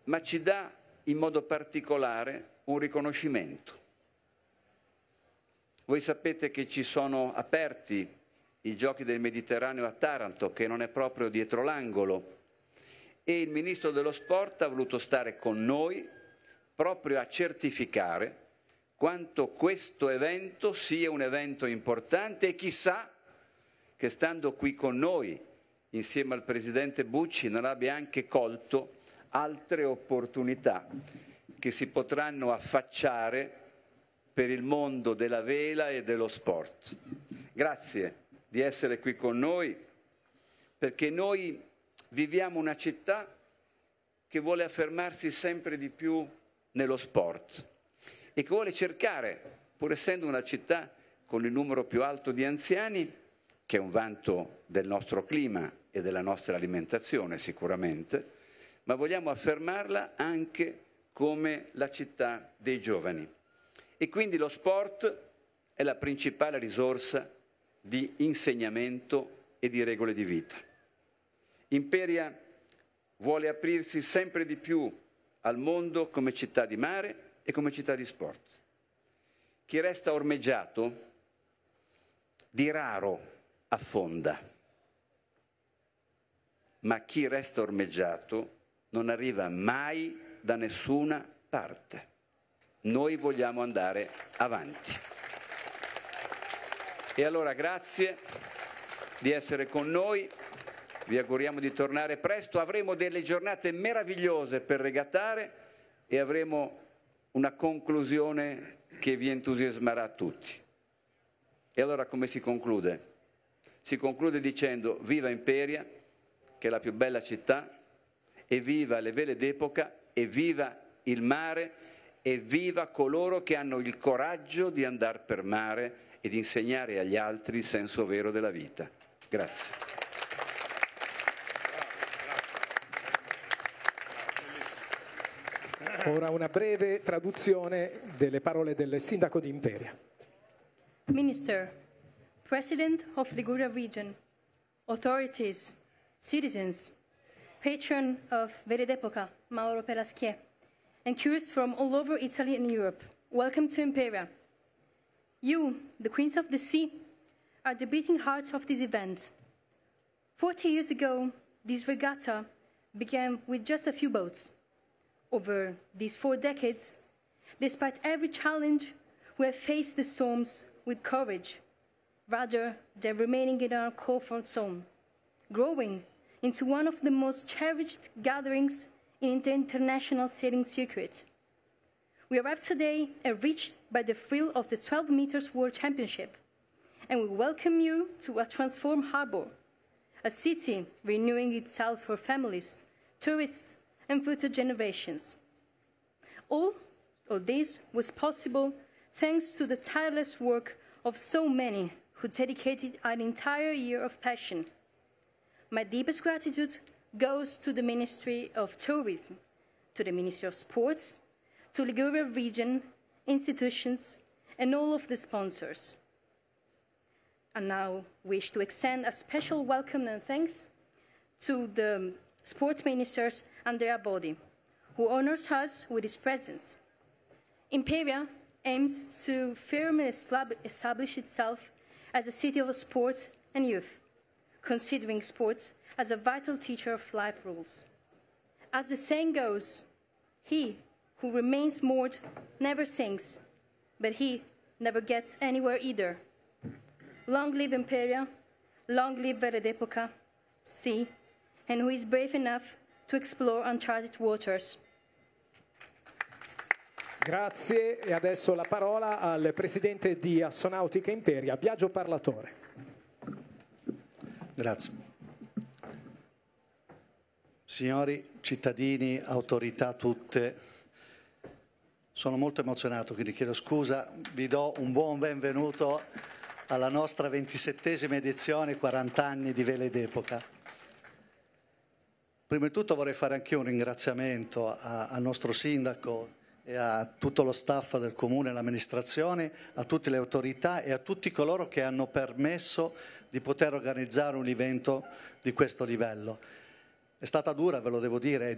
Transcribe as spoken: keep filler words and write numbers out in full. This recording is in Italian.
ma ci dà in modo particolare un riconoscimento. Voi sapete che ci sono aperti i Giochi del Mediterraneo a Taranto, che non è proprio dietro l'angolo, e il Ministro dello Sport ha voluto stare con noi proprio a certificare quanto questo evento sia un evento importante e chissà che stando qui con noi, insieme al Presidente Bucci, non abbia anche colto altre opportunità che si potranno affacciare per il mondo della vela e dello sport. Grazie di essere qui con noi, perché noi viviamo una città che vuole affermarsi sempre di più nello sport e che vuole cercare, pur essendo una città con il numero più alto di anziani, che è un vanto del nostro clima e della nostra alimentazione sicuramente, ma vogliamo affermarla anche come la città dei giovani. E quindi lo sport è la principale risorsa di insegnamento e di regole di vita. Imperia vuole aprirsi sempre di più al mondo come città di mare e come città di sport. Chi resta ormeggiato di raro affonda, ma chi resta ormeggiato non arriva mai da nessuna parte. Noi vogliamo andare avanti. E allora grazie di essere con noi, vi auguriamo di tornare presto, avremo delle giornate meravigliose per regattare e avremo una conclusione che vi entusiasmerà tutti. E allora come si conclude? Si conclude dicendo viva Imperia, che è la più bella città, e viva le vele d'epoca, e viva il mare, e viva coloro che hanno il coraggio di andare per mare e di insegnare agli altri il senso vero della vita. Grazie. Ora una breve traduzione delle parole del sindaco di Imperia. Minister, President of Liguria Region, authorities, citizens, patron of Vele d'Epoca, Mauro Pelasquier, and curious from all over Italy and Europe, welcome to Imperia. You, the Queens of the Sea, are the beating heart of this event. Forty years ago, this regatta began with just a few boats. Over these four decades, despite every challenge, we have faced the storms with courage, rather than remaining in our comfort zone, growing into one of the most cherished gatherings in the international sailing circuit. We arrived today and reached by the thrill of the twelve meters World Championship, and we welcome you to a transformed harbor, a city renewing itself for families, tourists, and future generations. All of this was possible thanks to the tireless work of so many who dedicated an entire year of passion. My deepest gratitude goes to the Ministry of Tourism, to the Ministry of Sports, to Liguria Region, institutions, and all of the sponsors. I now wish to extend a special welcome and thanks to the sports ministers and their body, who honors us with his presence. Imperia aims to firmly establish itself as a city of sports and youth, considering sports as a vital teacher of life rules. As the saying goes, he who remains moored never sinks, but he never gets anywhere either. Long live Imperia, long live Vele d'Epoca, sea, and who is brave enough to explore uncharted waters. Grazie, e adesso la parola al presidente di Assonautica Imperia, Biagio Parlatore. Grazie. Signori cittadini, autorità tutte, sono molto emozionato, quindi chiedo scusa, vi do un buon benvenuto alla nostra ventisettesima edizione, quaranta anni di Vele d'Epoca. Prima di tutto vorrei fare anch'io un ringraziamento a, al nostro sindaco e a tutto lo staff del Comune e l'amministrazione, a tutte le autorità e a tutti coloro che hanno permesso di poter organizzare un evento di questo livello. È stata dura, ve lo devo dire,